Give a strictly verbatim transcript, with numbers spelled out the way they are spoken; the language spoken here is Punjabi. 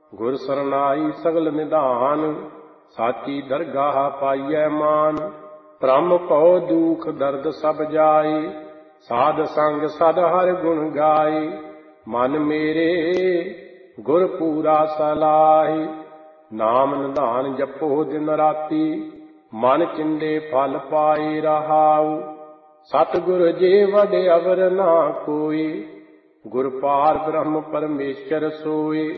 ਗੁਰ ਸਰਨਾਈ ਸਗਲ ਨਿਧਾਨ, ਸਾਚੀ ਦਰਗਾਹ ਪਾਈਐ ਮਾਨ। ਭ੍ਰਮ ਭਉ ਦੁਖ ਦਰਦ ਸਭ ਜਾਏ, ਸਾਧ ਸੰਗ ਸਦ ਹਰਿ ਗੁਣ ਗਾਏ। ਮਨ ਮੇਰੇ ਗੁਰ ਪੂਰਾ ਸਲਾਹੀ, ਨਾਮ ਨਿਧਾਨ ਜਪੋ ਦਿਨ ਰਾਤੀ। ਮਨ ਚਿੰਦੇ ਫਲ ਪਾਏ ਰਹਾਉ, ਸਤਿਗੁਰ ਜੇ ਵਡ ਅਵਰ ਨਾ ਕੋਈ। ਗੁਰ ਪਾਰ ਬ੍ਰਹਮ ਪਰਮੇਸ਼ਰ ਸੋਏ,